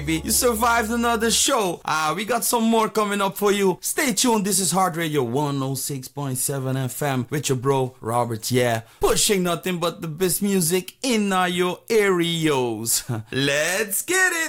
You survived another show. We got some more coming up for you. Stay tuned. This is Heart Radio 106.7 FM with your bro Robert. Yeah, pushing nothing but the best music in your areas. Let's get it.